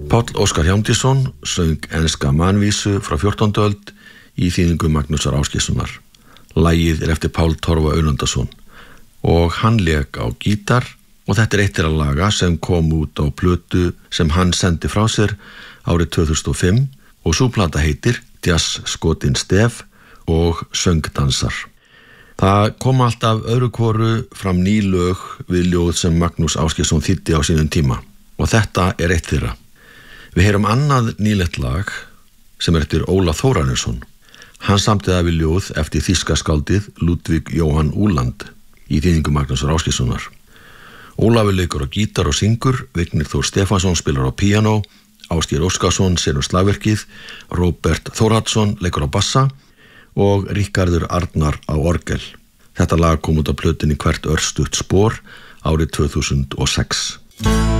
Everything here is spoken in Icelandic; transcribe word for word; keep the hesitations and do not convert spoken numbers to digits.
Páll Óskar Hjálmtýsson söng enska mannvísu frá fjórtándu öld í þýðingu Magnúsar Ásgeirssonar. Lagið er eftir Pál Torfa Önundarson og hann lék á gítar og þetta er eitt þeirra laga sem kom út á plötu sem hann sendi frá sér árið tvö þúsund og fimm og sú plata heitir Jazz skotin stef og söngdansar. Það kom alltaf öðru hvoru fram ný lög við ljóð sem Magnús Ásgeirsson þýddi á sínum tíma og þetta er eitt þeirra. Við heyrum annað nýlegt lag sem er eftir Óla Þórarinsson. Hann samdi það við ljóð eftir þýska skáldið Ludvig Johan Uhland í þýðingu Magnúsar Ásgeirssonar. Ólafur leikur á gítar og syngur, Vignir Þór Stefánsson spilar á píanó, Ásgeir Óskarsson semur slagverkið, Róbert Þórhallsson leikur á bassa og Ríkharður Arnar á orgel. Þetta lag kom út á plötunni Hvert örstutt spor árið tvö þúsund og sex.